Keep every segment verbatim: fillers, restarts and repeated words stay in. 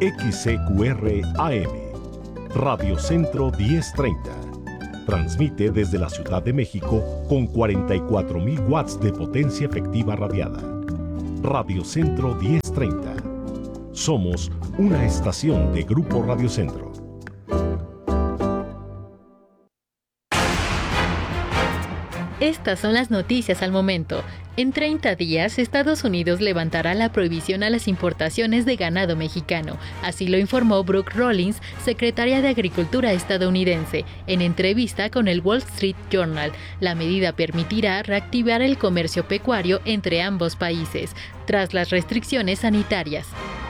X C Q R A M, Radio Centro diez treinta. Transmite desde la Ciudad de México con cuarenta y cuatro mil watts de potencia efectiva radiada. Radio Centro diez treinta. Somos una estación de Grupo Radio Centro. Estas son las noticias al momento. En treinta días, Estados Unidos levantará la prohibición a las importaciones de ganado mexicano. Así lo informó Brooke Rollins, secretaria de Agricultura estadounidense, en entrevista con el Wall Street Journal. La medida permitirá reactivar el comercio pecuario entre ambos países, tras las restricciones sanitarias.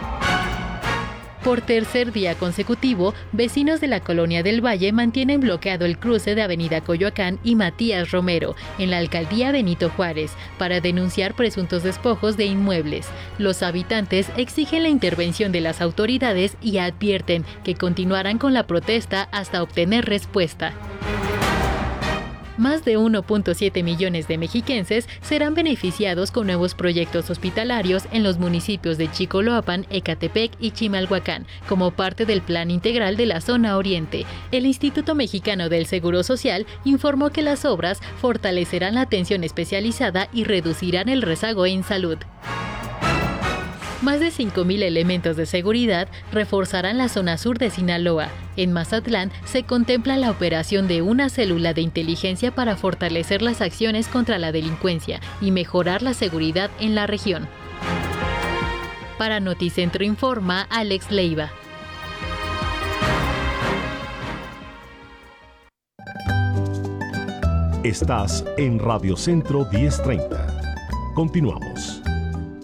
Por tercer día consecutivo, vecinos de la Colonia del Valle mantienen bloqueado el cruce de Avenida Coyoacán y Matías Romero, en la alcaldía Benito Juárez, para denunciar presuntos despojos de inmuebles. Los habitantes exigen la intervención de las autoridades y advierten que continuarán con la protesta hasta obtener respuesta. Más de uno punto siete millones de mexiquenses serán beneficiados con nuevos proyectos hospitalarios en los municipios de Chicoloapan, Ecatepec y Chimalhuacán, como parte del Plan Integral de la Zona Oriente. El Instituto Mexicano del Seguro Social informó que las obras fortalecerán la atención especializada y reducirán el rezago en salud. Más de cinco mil elementos de seguridad reforzarán la zona sur de Sinaloa. En Mazatlán se contempla la operación de una célula de inteligencia para fortalecer las acciones contra la delincuencia y mejorar la seguridad en la región. Para Noticentro Informa, Alex Leiva. Estás en Radio Centro diez treinta. Continuamos.